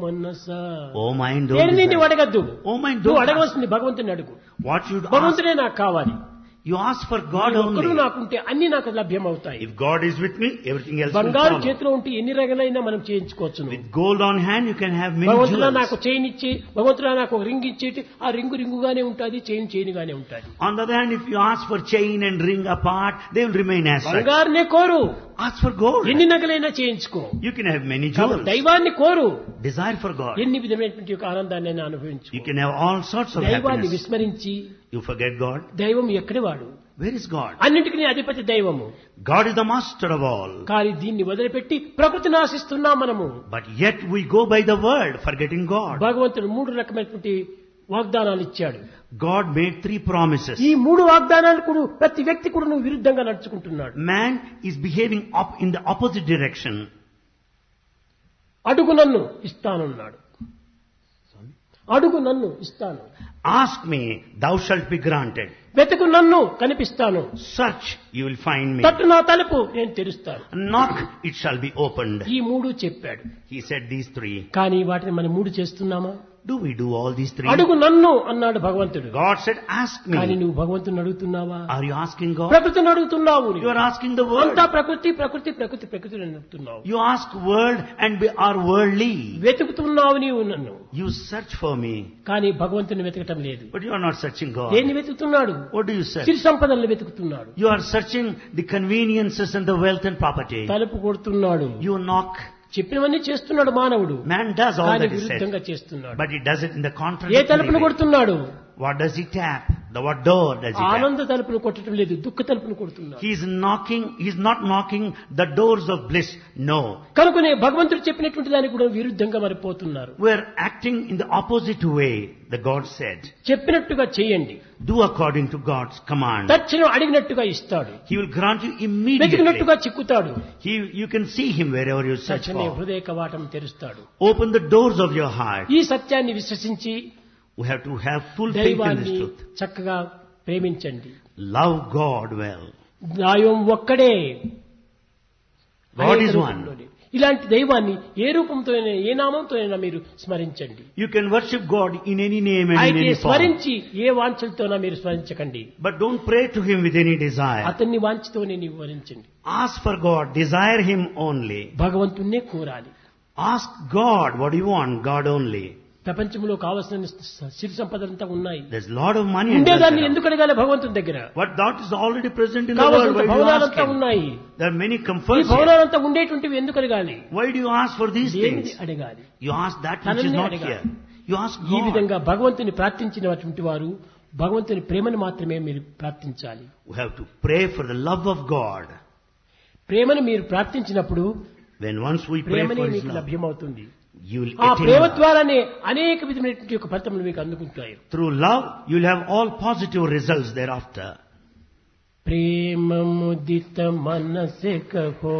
Manasa. Oh mind, don't దేనిని desire. నువ్వు అడగద్దు. Oh mind, నువ్వు don't ask. అడగవలసింది భగవంతుని అడుగు. What should ask? భగవంతుడే నాకు కావాలి. You ask for God ఒక్కడు only. నాకుంటే అన్ని నాకు లభ్యమవుతాయి. If God is with me, everything else will బంగారు follow. చేతిలో ఉంటే ఎన్ని రకాలైనా మనం చేయించుకోవచ్చు. With gold on hand, you can have many భగవంతుడా jewels. నాకు చైన్ ఇచ్చి, భగవంతుడా నాకు ఒక రింగ్ ఇచ్చేటి, ఆ రింగు రింగుగానే ఉంటుంది, చైన్ గానే ఉంటుంది. On the other hand, if you ask for chain and ring apart, they will remain as such. బంగారునే కోరు, Ask for gold. ఎన్ని నగలైనా చేయించుకో. You can have many jewels. దైవాన్ని కోరు, Desire for God. ఎన్ని విధమైనటువంటి యొక్క ఆనందాన్ని అనుభవించు. You can have all sorts of దైవాన్ని happiness. విస్మరించి You forget God. దైవం ఎక్కడి వాడు? Where is God? అన్నింటికి అధిపతి దైవము. God is the master of all. కానీ దీన్ని వదిలిపెట్టి ప్రకృతిని ఆశిస్తున్నాం మనము. But yet we go by the world, forgetting God. భగవంతుడు 3 రకమైనటువంటి వాగ్దానాలు ఇచ్చాడు. God made 3 promises. ఈ 3 వాగ్దానాలు కూడా ప్రతి వ్యక్తి కూడా నువ్వు విరుద్ధంగా నడుచుకుంటున్నాడు. Man is behaving up in the opposite direction. అడుగు నన్ను ఇస్తానన్నాడు. అడుగు నన్ను ఇస్తాను. Ask me, thou shalt be granted. వెతుకు నన్ను కనిపిస్తాను. Search, you will find me. తట్టు నా తలుపు నేను తెరుస్తాను. Knock, it shall be opened. ఈ 3 చెప్పాడు. He said these 3. కానీ వాటిని మనం 3 చేస్తున్నామా? Do we do all these 3? అడుగు నన్ను అన్నాడు భగవంతుడు. God said, ask కానీ me. నువ్వు భగవంతుని అడుగుతున్నావా? Are you asking God? ప్రకృతిని అడుగుతున్నావు. You are asking the world. అంతా ప్రకృతి ప్రకృతి ప్రకృతి ప్రకృతిని అడుగుతున్నావు. You ask world and are worldly. వెతుకుతున్నావు నీవు నన్ను. You search for me. కానీ భగవంతుని వెతకటం లేదు. But you are not searching God. దేన్ని వెతుకుతున్నాడు? What do you search? సిరి సంపదలను వెతుకుతున్నాడు. You are searching the conveniences and the wealth and property. తలుపు కొడుతున్నాడు. You knock. చెప్పినవన్నీ చేస్తున్నాడు మానవుడు. Man does all కానీ that he said. విరుద్ధంగా చేస్తున్నాడు. But he does it in the A contrary తలుపును way. కొడుతున్నాడు? What does he tap? What door does he tap? ఆనంద తలుపును కొట్టడం లేదు, దుఃఖ తలుపును కొడుతున్నాడు. He is knocking, he is not knocking the doors of bliss. No. కనుకనే భగవంతుడు చెప్పినటువంటి దానికి కూడా విరుద్ధంగా మరిపోతున్నారు. We are acting in the opposite way, the God said. చెప్పినట్టుగా చేయండి. Do according to God's command. తక్షణం అడిగినట్టుగా ఇస్తాడు. He will grant you immediately. వెతికినట్టుగా చిక్కుతాడు. You can see him wherever you search తక్షణమే for. హృదయ కవాటం తెరుస్తాడు. Open the doors of your heart. ఈ సత్యాన్ని విశ్వసించి We have to have full faith in this దైవాన్ని truth. చక్కగా ప్రేమించండి. Love God well. దైవం ఒక్కడే. God అనేక is రూపంలోనే. one. ఇలాంటి దైవాన్ని ఏ రూపంతో ఏ నామంతో మీరు స్మరించండి. You can worship God in any name and in అయితే any form. స్మరించి ఏ వాంఛలతోనా మీరు స్మరించకండి. But don't pray to Him with any desire. అతన్ని వాంఛతోనే నీవు వరించండి. Ask for God. Desire Him only. భగవంతున్నే కోరాలి. Ask God what you want. God only. ప్రపంచంలో కావలసిన సిరి సంపదలంతా ఉన్నాయి. There's a lot of money. in ఉండేదాన్ని that. ఎందుకు అడగాలి భగవంతుని దగ్గర? But that is already present in the world. కావలసిన Why do you ask భవనాలంతా Him? ఉన్నాయి. There are many ఈ comforts here. భవనాలంతా ఉండేటువంటివి ఎందుకు అడగాలి? Why do you ask for these దేనిది things? అడగాలి? You ask that which is తననే not అడగాలి. here. You ask ఈ God. విధంగా భగవంతుని ప్రార్థించినటువంటి వారు భగవంతుని ప్రేమను మాత్రమే మీరు ప్రార్థించాలి. We have to pray for the love of God. ప్రేమను మీరు ప్రార్థించినప్పుడు When once we pray ప్రేమనే for His మీకు love, లభ్యమవుతుంది. you will ఆ attain ప్రేమ love. ద్వారానే అనేక విధమైనటువంటి యొక్క ఫలితములు మీకు అందుకుంటాయి. Through love, you will have all positive results thereafter. ప్రేమ ముదిత మనసే కహో